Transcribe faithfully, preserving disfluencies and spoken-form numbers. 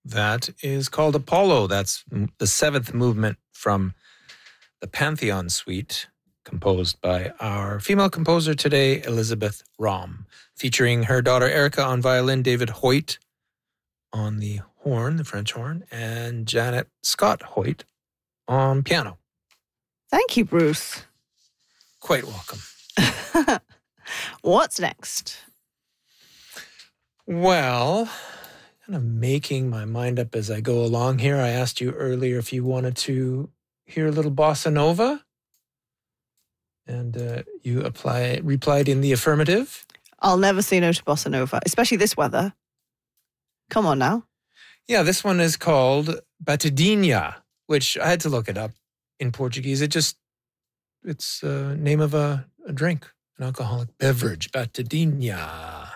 That is called Apollo. That's the seventh movement from the Pantheon Suite, composed by our female composer today, Elizabeth Rom, featuring her daughter Erica on violin, David Hoyt on the horn, the French horn, and Janet Scott Hoyt on piano. Thank you, Bruce. Quite welcome. What's next? Well, kind of making my mind up as I go along here. I asked you earlier if you wanted to hear a little bossa nova, and uh, you apply, replied in the affirmative. I'll never say no to bossa nova, especially this weather. Come on now. Yeah, this one is called Batidinha, which I had to look it up in Portuguese. It just, it's the name of a, a drink, an alcoholic beverage, Batidinha.